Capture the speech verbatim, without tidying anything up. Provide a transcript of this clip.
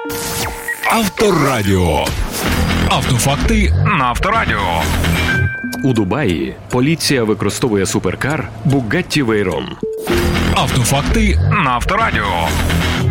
Авторадіо. Автофакти на Авторадіо. У Дубаї поліція використовує суперкар Bugatti Veyron. Автофакти на Авторадіо.